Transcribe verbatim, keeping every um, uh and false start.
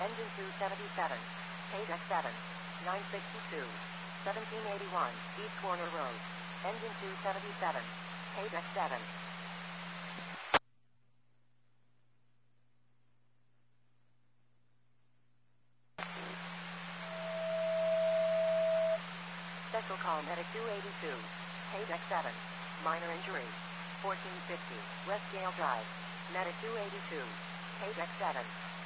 Engine two seventy-seven. K deck seven. nine sixty-two. seventeen eighty-one. East Corner Road. Engine two seventy-seven. K deck seven. Special call medic two eighty-two. K deck seven. Minor injury. fourteen fifty. West Gale Drive. Medic two eighty-two. K deck seven.